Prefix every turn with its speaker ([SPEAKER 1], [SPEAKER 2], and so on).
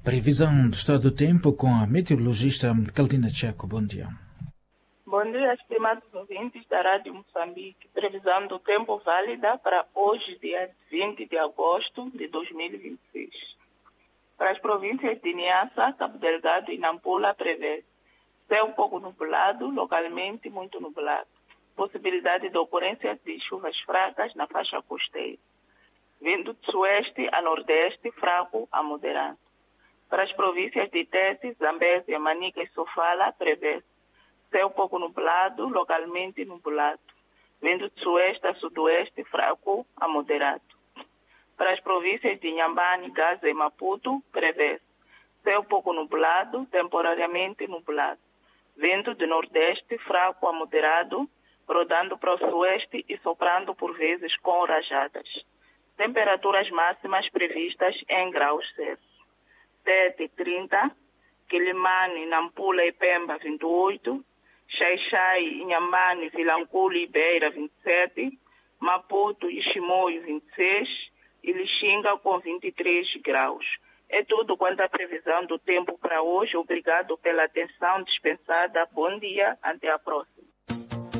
[SPEAKER 1] Previsão do estado do tempo com a meteorologista Caldina Checo. Bom dia.
[SPEAKER 2] Bom dia, estimados ouvintes da Rádio Moçambique. Previsão do tempo válida para hoje, dia 20 de agosto de 2026. Para as províncias de Niassa, Cabo Delgado e Nampula, prevê céu pouco nublado, localmente muito nublado. Possibilidade de ocorrência de chuvas fracas na faixa costeira. Vento de sueste a nordeste, fraco a moderado. Para as províncias de Tete, Zambésia, Manica e Sofala, prevê céu pouco nublado, localmente nublado. Vento de sueste a sudoeste, fraco a moderado. Para as províncias de Inhambane, Gaza e Maputo, prevê céu pouco nublado, temporariamente nublado. Vento de nordeste, fraco a moderado, rodando para o sueste e soprando por vezes com rajadas. Temperaturas máximas previstas em graus Celsius. Tete, 30, Quilimane, Nampula e Pemba, 28, Xai-Xai, Inhambane, Vilanculo e Beira, 27, Maputo e Chimoio, 26 e Lixinga com 23 graus. É tudo quanto à previsão do tempo para hoje. Obrigado pela atenção dispensada. Bom dia, até a próxima.